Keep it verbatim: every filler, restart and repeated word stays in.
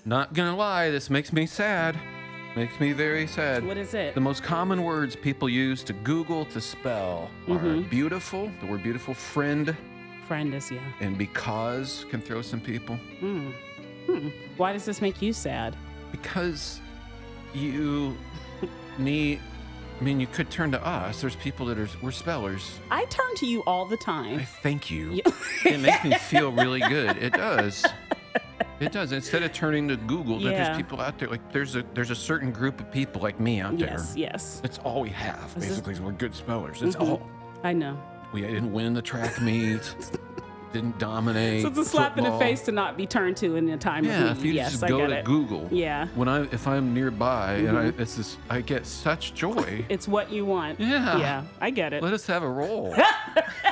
Not gonna lie, this makes me sad. Makes me very sad. What is it? The most common words people use to Google to spell are Mhm. beautiful, the word beautiful, friend, Friend is, yeah. and because can throw some people. Mm. Hmm. Why does this make you sad? Because you need, I mean, you could turn to us. There's people that are, we're spellers. I turn to you all the I time. thank you. Yeah. It makes me feel really good. It does. It does. Instead of turning to Google, Yeah. there's people out there. Like there's a there's a certain group of people like me out there. Yes, yes. That's all we have. This is- Basically, is we're good spellers. That's Mhm. all. I know. We didn't win the track meet. Didn't dominate. So it's a slap in the football. face to not be turned to in a time Yeah, of if need. you Yes, just I go get to it. Google. Yeah. When I if I'm nearby and I Mhm. this is I get such joy. It's what you want. Yeah. Yeah, I get it. Let us have a roll.